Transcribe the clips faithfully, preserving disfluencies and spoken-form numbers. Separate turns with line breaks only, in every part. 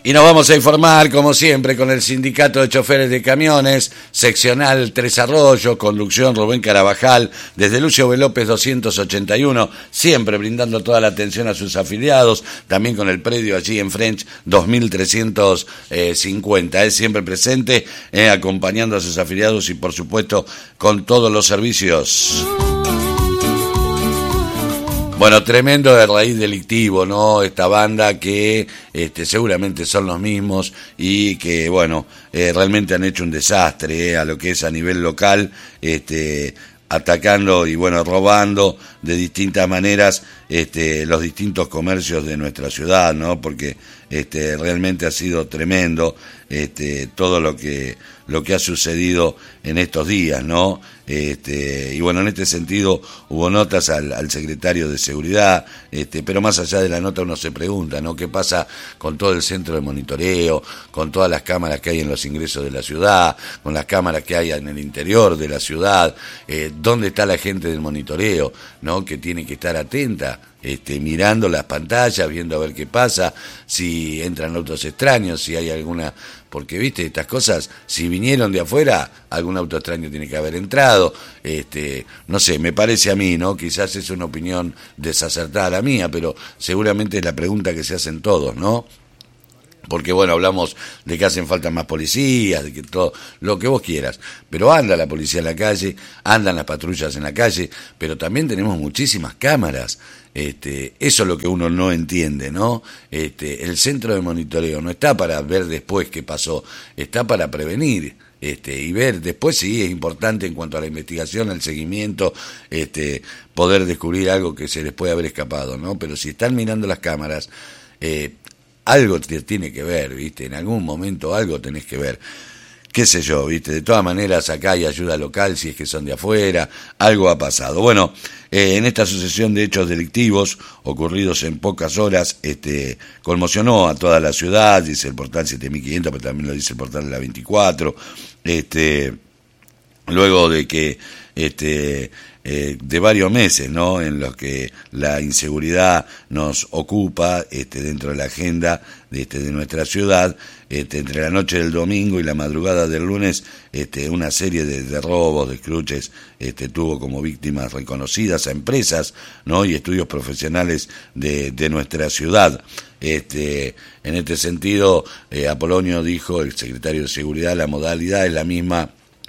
Y nos vamos a informar, como siempre, con el Sindicato de Choferes de Camiones, seccional Tres Arroyos, conducción Rubén Carabajal, desde Lucio B. López doscientos ochenta y uno, siempre brindando toda la atención a sus afiliados, también con el predio allí en French dos mil trescientos cincuenta, es siempre presente, eh, acompañando a sus afiliados y, por supuesto, con todos los servicios. Bueno, tremendo de raíz delictivo, ¿no? Esta banda que este, seguramente son los mismos y que, bueno, eh, realmente han hecho un desastre eh, a lo que es a nivel local, este, atacando y, bueno, robando de distintas maneras este, los distintos comercios de nuestra ciudad, ¿no? Porque este, realmente ha sido tremendo este, todo lo que, lo que ha sucedido en estos días, ¿no? Este, y bueno, en este sentido hubo notas al, al secretario de Seguridad, este, pero más allá de la nota uno se pregunta, ¿no? ¿Qué pasa con todo el centro de monitoreo, con todas las cámaras que hay en los ingresos de la ciudad, con las cámaras que hay en el interior de la ciudad? Eh, ¿Dónde está la gente del monitoreo, ¿no? Que tiene que estar atenta, este, mirando las pantallas, viendo a ver qué pasa, si entran autos extraños, si hay alguna... Porque, viste, estas cosas, si vinieron de afuera, algún auto extraño tiene que haber entrado, este, no sé, me parece a mí, ¿no? Quizás es una opinión desacertada la mía, pero seguramente es la pregunta que se hacen todos, ¿no? Porque, bueno, hablamos de que hacen falta más policías, de que todo, lo que vos quieras, pero anda la policía en la calle, andan las patrullas en la calle, pero también tenemos muchísimas cámaras. Este, eso es lo que uno no entiende, ¿no? Este, el centro de monitoreo no está para ver después qué pasó, está para prevenir. Este, y ver, después sí es importante en cuanto a la investigación, el seguimiento, este, poder descubrir algo que se les puede haber escapado, ¿no? Pero si están mirando las cámaras, eh, algo te tiene que ver, ¿viste? En algún momento algo tenés que ver. Qué sé yo, ¿viste? De todas maneras acá hay ayuda local si es que son de afuera, algo ha pasado. Bueno, eh, en esta sucesión de hechos delictivos ocurridos en pocas horas, este, conmocionó a toda la ciudad, dice el portal siete mil quinientos, pero también lo dice el portal de la veinticuatro, este, luego de que este eh, de varios meses, ¿no? En los que la inseguridad nos ocupa este, dentro de la agenda de, este, de nuestra ciudad, este, entre la noche del domingo y la madrugada del lunes, este, una serie de, de robos, de escruches, este, tuvo como víctimas reconocidas a empresas, ¿no? Y estudios profesionales de, de nuestra ciudad. Este, en este sentido, eh, Apolonio dijo, el secretario de Seguridad, la modalidad es la misma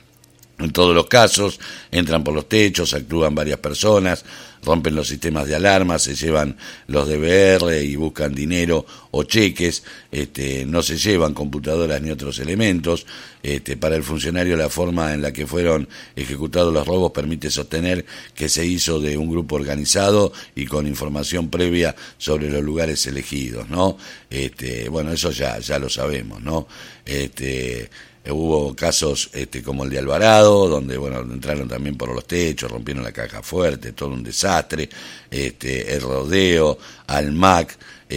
en todos los casos, entran por los techos, actúan varias personas, rompen los sistemas de alarma, se llevan los D V R y buscan dinero o cheques, este, no se llevan computadoras ni otros elementos. Este, para el funcionario la forma en la que fueron ejecutados los robos permite sostener que se hizo de un grupo organizado y con información previa sobre los lugares elegidos, ¿no? Este, bueno, eso ya, ya lo sabemos, ¿no? Este, Hubo casos este, como el de Alvarado, donde bueno entraron también por los techos, rompieron la caja fuerte, todo un desastre, este, el rodeo, Almac,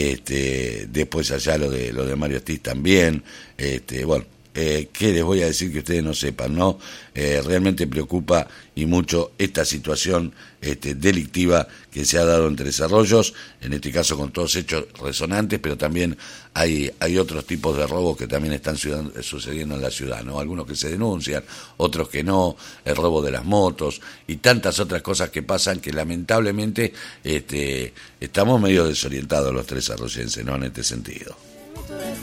este, después allá lo de lo de Mario Ortiz también, este, bueno, eh, ¿qué les voy a decir que ustedes no sepan, no? Eh, realmente preocupa y mucho esta situación este, delictiva que se ha dado en Tres Arroyos, en este caso con todos hechos resonantes, pero también hay, hay otros tipos de robos que también están sucediendo en la ciudad, ¿no? Algunos que se denuncian, otros que no, el robo de las motos y tantas otras cosas que pasan que lamentablemente este, estamos medio desorientados los tres arroyenses, ¿no? En este sentido.